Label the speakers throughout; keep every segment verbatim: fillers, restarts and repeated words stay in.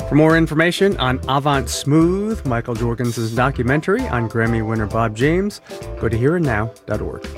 Speaker 1: For more information on Avant Smooth, Michael Jorgensen's documentary on Grammy winner Bob James, go to here and now dot org.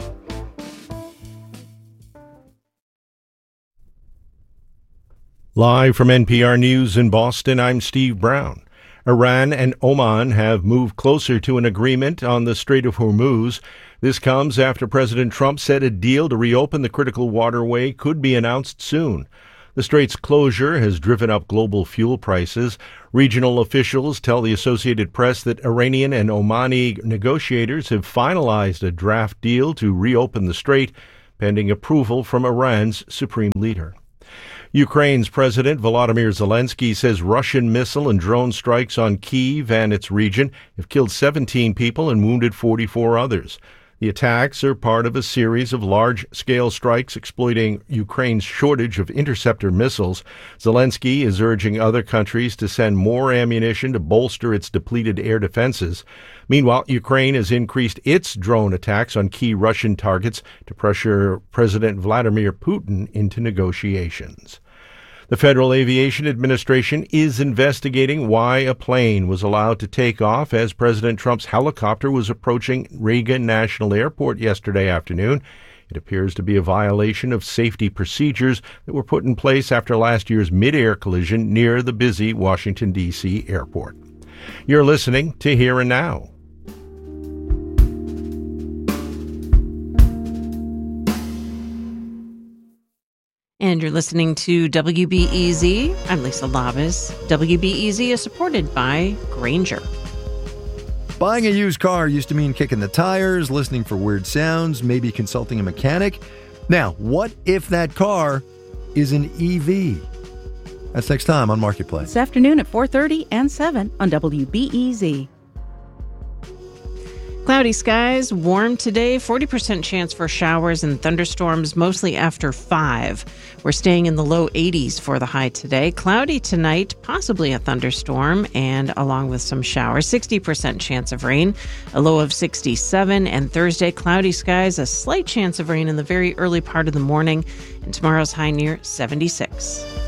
Speaker 2: Live from N P R News in Boston, I'm Steve Brown. Iran and Oman have moved closer to an agreement on the Strait of Hormuz. This comes after President Trump said a deal to reopen the critical waterway could be announced soon. The strait's closure has driven up global fuel prices. Regional officials tell the Associated Press that Iranian and Omani negotiators have finalized a draft deal to reopen the strait, pending approval from Iran's supreme leader. Ukraine's President Volodymyr Zelensky says Russian missile and drone strikes on Kyiv and its region have killed seventeen people and wounded forty-four others. The attacks are part of a series of large-scale strikes exploiting Ukraine's shortage of interceptor missiles. Zelensky is urging other countries to send more ammunition to bolster its depleted air defenses. Meanwhile, Ukraine has increased its drone attacks on key Russian targets to pressure President Vladimir Putin into negotiations. The Federal Aviation Administration is investigating why a plane was allowed to take off as President Trump's helicopter was approaching Reagan National Airport yesterday afternoon. It appears to be a violation of safety procedures that were put in place after last year's mid-air collision near the busy Washington, D C airport. You're listening to Here and Now.
Speaker 3: And you're listening to W B E Z. I'm Lisa Labus. W B E Z is supported by Grainger.
Speaker 4: Buying a used car used to mean kicking the tires, listening for weird sounds, maybe consulting a mechanic. Now, what if that car is an E V? That's next time on Marketplace.
Speaker 5: This afternoon at four thirty and seven on W B E Z.
Speaker 3: Cloudy skies, warm today, forty percent chance for showers and thunderstorms, mostly after five. We're staying in the low eighties for the high today. Cloudy tonight, possibly a thunderstorm, and along with some showers, sixty percent chance of rain, a low of sixty-seven. And Thursday, cloudy skies, a slight chance of rain in the very early part of the morning, and tomorrow's high near seventy-six.